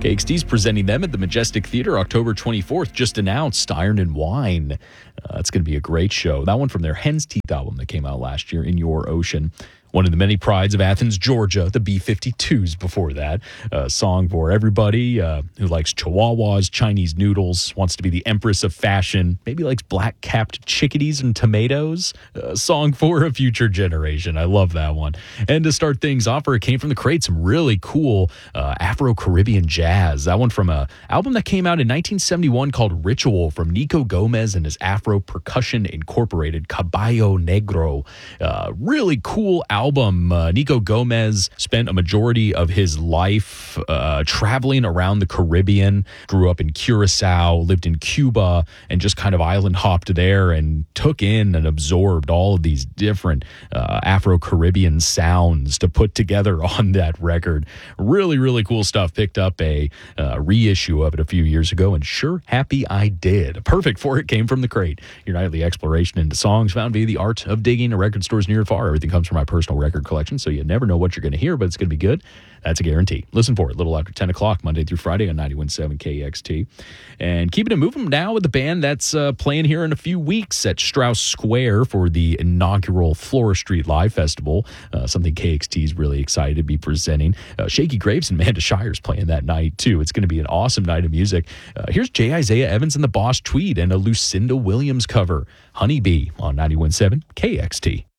KXT's presenting them at the Majestic Theater October 24th. Just announced Iron and Wine. It's going to be a great show. That one from their Hen's Teeth album that came out last year, In Your Ocean. One of the many prides of Athens, Georgia, the B-52s before that. A song for everybody who likes chihuahuas, Chinese noodles, wants to be the empress of fashion, maybe likes black-capped chickadees and tomatoes. A song for a future generation. I love that one. And to start things off, it came from the crate, some really cool Afro-Caribbean jazz. That one from an album that came out in 1971 called Ritual from Nico Gomez and his Afro Percussion Incorporated, Caballo Negro. Really cool album. Nico Gomez spent a majority of his life traveling around the Caribbean, grew up in Curacao, lived in Cuba, and just kind of island hopped there and took in and absorbed all of these different Afro-Caribbean sounds to put together on that record. Really, really cool stuff. Picked up a reissue of it a few years ago, and sure happy I did. Perfect for it came from the crate. Your nightly exploration into songs found via the art of digging at record stores near and far. Everything comes from my personal record collection, so you never know what you're going to hear, but it's going to be good. That's a guarantee. Listen for it a little after 10 o'clock, Monday through Friday on 91.7 KXT. And keeping it moving now with the band that's playing here in a few weeks at Strauss Square for the inaugural Flora Street Live Festival, something KXT is really excited to be presenting. Shaky Graves and Amanda Shires playing that night, too. It's going to be an awesome night of music. Here's J. Isaiah Evans and the Boss Tweed and a Lucinda Williams cover, Honeybee, on 91.7 KXT.